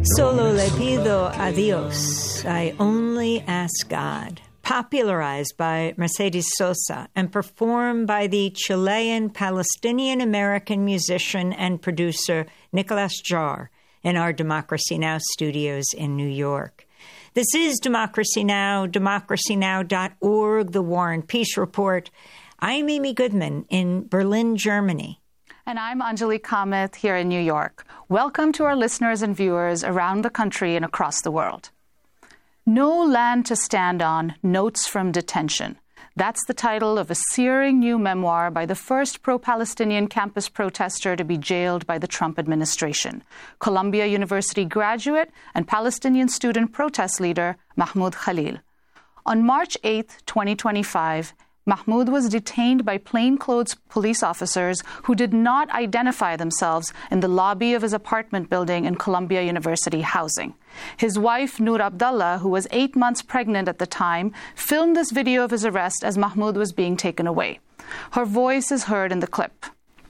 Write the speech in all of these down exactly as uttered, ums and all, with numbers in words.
Solo le pido a Dios, I only ask God, popularized by Mercedes Sosa and performed by the Chilean Palestinian-American musician and producer Nicolas Jar in our Democracy Now! Studios in New York. This is Democracy Now!, democracy now dot org, The War and Peace Report. I'm Amy Goodman in Berlin, Germany. And I'm Anjali Kamath here in New York. Welcome to our listeners and viewers around the country and across the world. No Land to Stand On, Notes from Detention. That's the title of a searing new memoir by the first pro-Palestinian campus protester to be jailed by the Trump administration, Columbia University graduate and Palestinian student protest leader Mahmoud Khalil. On March eighth, twenty twenty-five, Mahmoud was detained by plainclothes police officers who did not identify themselves in the lobby of his apartment building in Columbia University housing. His wife, Noor Abdullah, who was eight months pregnant at the time, filmed this video of his arrest as Mahmoud was being taken away. Her voice is heard in the clip.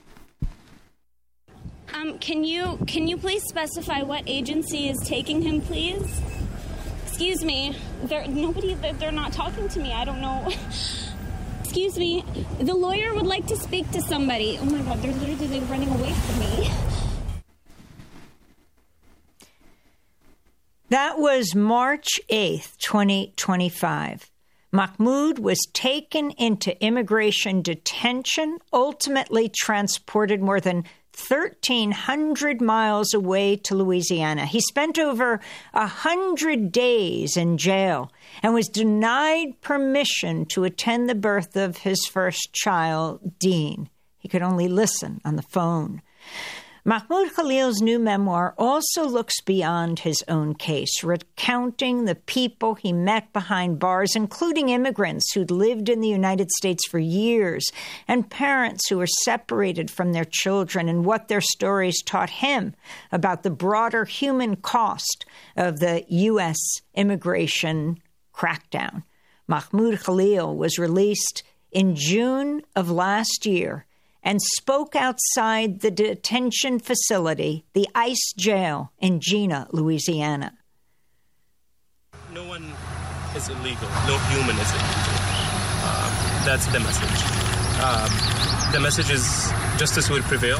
Um, can you can you please specify what agency is taking him, please? Excuse me. They're, nobody, they're not talking to me. I don't know. Excuse me, the lawyer would like to speak to somebody. Oh my God, they're literally running away from me. That was March eighth, twenty twenty-five. Mahmoud was taken into immigration detention, ultimately transported more than thirteen hundred miles away to Louisiana. He spent over one hundred days in jail and was denied permission to attend the birth of his first child, Dean. He could only listen on the phone. Mahmoud Khalil's new memoir also looks beyond his own case, recounting the people he met behind bars, including immigrants who'd lived in the United States for years and parents who were separated from their children, and what their stories taught him about the broader human cost of the U S immigration crackdown. Mahmoud Khalil was released in June of last year and spoke outside the detention facility, the ICE jail in Jena, Louisiana. No one is illegal. No human is illegal. Uh, that's the message. Um, the message is justice will prevail,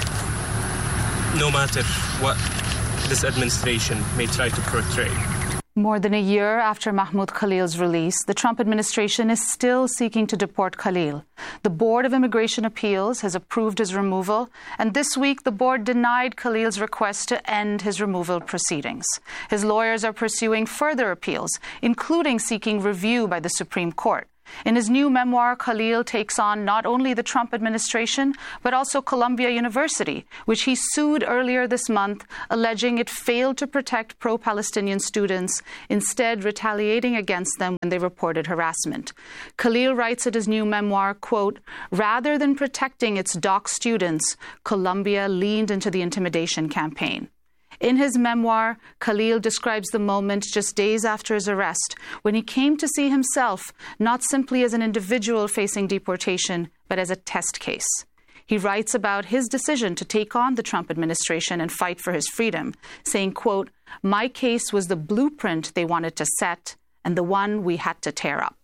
no matter what this administration may try to portray. More than a year after Mahmoud Khalil's release, the Trump administration is still seeking to deport Khalil. The Board of Immigration Appeals has approved his removal, and this week the board denied Khalil's request to end his removal proceedings. His lawyers are pursuing further appeals, including seeking review by the Supreme Court. In his new memoir, Khalil takes on not only the Trump administration, but also Columbia University, which he sued earlier this month, alleging it failed to protect pro-Palestinian students, instead retaliating against them when they reported harassment. Khalil writes in his new memoir, quote, "Rather than protecting its docked students, Columbia leaned into the intimidation campaign." In his memoir, Khalil describes the moment just days after his arrest, when he came to see himself not simply as an individual facing deportation, but as a test case. He writes about his decision to take on the Trump administration and fight for his freedom, saying, quote, "My case was the blueprint they wanted to set and the one we had to tear up."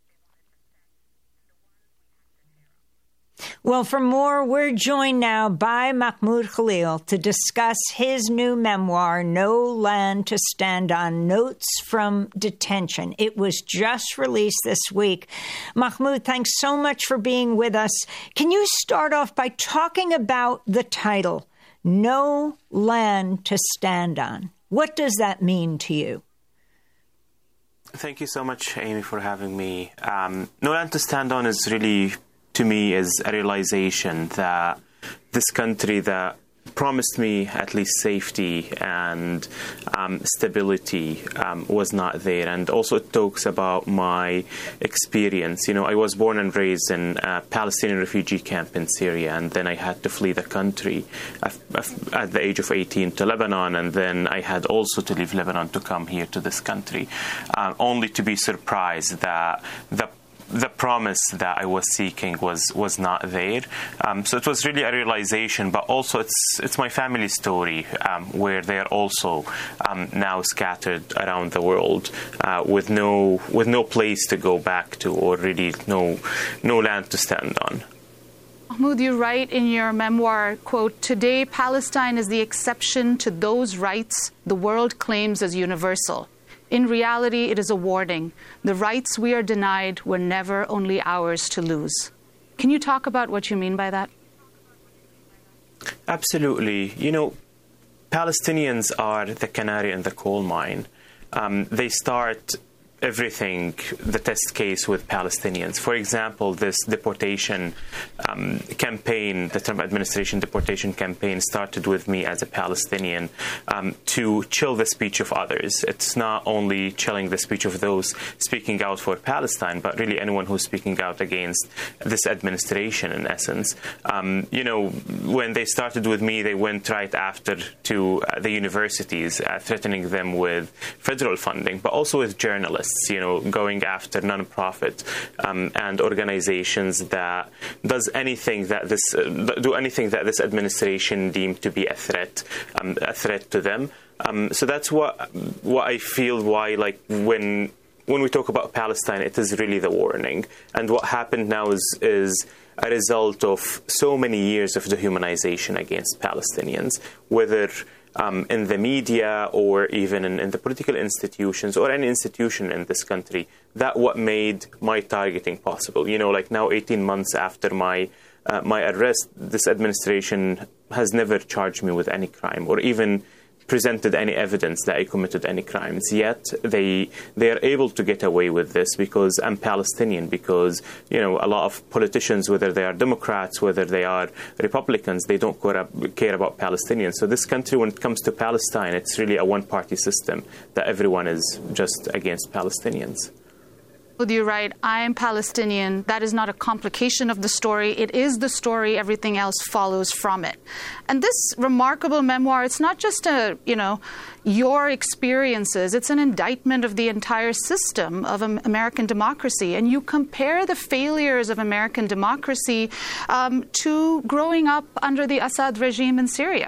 Well, for more, we're joined now by Mahmoud Khalil to discuss his new memoir, No Land to Stand On, Notes from Detention. It was just released this week. Mahmoud, thanks so much for being with us. Can you start off by talking about the title, No Land to Stand On? What does that mean to you? Thank you so much, Amy, for having me. Um, No Land to Stand On is really, to me, is a realization that this country that promised me at least safety and um, stability um, was not there. And also it talks about my experience. You know, I was born and raised in a Palestinian refugee camp in Syria, and then I had to flee the country at the age of eighteen to Lebanon, and then I had also to leave Lebanon to come here to this country, uh, only to be surprised that the the promise that I was seeking was was not there. Um, so it was really a realization, but also it's it's my family story, um, where they are also um, now scattered around the world uh, with no with no place to go back to, or really no no land to stand on. Mahmoud, you write in your memoir, quote, "Today Palestine is the exception to those rights the world claims as universal. In reality, it is a warning. The rights we are denied were never only ours to lose." Can you talk about what you mean by that? Absolutely. You know, Palestinians are the canary in the coal mine. Um, they start everything, the test case with Palestinians. For example, this deportation um, campaign, the Trump administration deportation campaign, started with me as a Palestinian um, to chill the speech of others. It's not only chilling the speech of those speaking out for Palestine, but really anyone who's speaking out against this administration, in essence. Um, you know, when they started with me, they went right after to uh, the universities, uh, threatening them with federal funding, but also with journalists. You know, going after non-profit um, and organizations that does anything that this uh, do anything that this administration deemed to be a threat, um, a threat to them. Um, so that's what what I feel. Why, like when when we talk about Palestine, it is really the warning. And what happened now is is a result of so many years of dehumanization against Palestinians, whether Um, in the media or even in, in the political institutions or any institution in this country. That what made my targeting possible. You know, like now, eighteen months after my uh, my arrest, this administration has never charged me with any crime or even presented any evidence that I committed any crimes. Yet they they are able to get away with this because I'm Palestinian, because, you know, a lot of politicians, whether they are Democrats, whether they are Republicans, they don't care about Palestinians. So this country, when it comes to Palestine, it's really a one-party system that everyone is just against Palestinians. You're right. I am Palestinian. That is not a complication of the story. It is the story. Everything else follows from it. And this remarkable memoir, it's not just a, you know, your experiences. It's an indictment of the entire system of American democracy. And you compare the failures of American democracy um, to growing up under the Assad regime in Syria.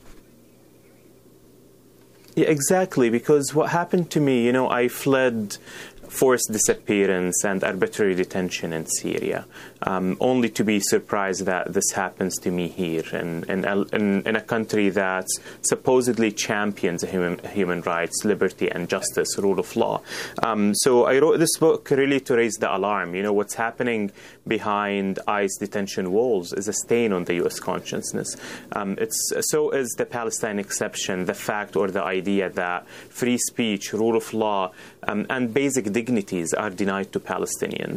Yeah, exactly. Because what happened to me, you know, I fled forced disappearance and arbitrary detention in Syria, um, only to be surprised that this happens to me here in, in, in, in a country that supposedly champions human, human rights, liberty and justice, rule of law. Um, so I wrote this book really to raise the alarm. You know, what's happening behind ICE detention walls is a stain on the U S consciousness. Um, it's so is the Palestine exception, the fact or the idea that free speech, rule of law, um, and basic dignities are denied to Palestinians.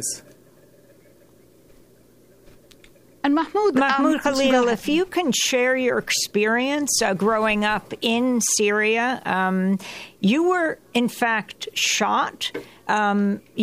And Mahmoud, Mahmoud um, Khalil, if you can share your experience uh, growing up in Syria, um, you were in fact shot. Um,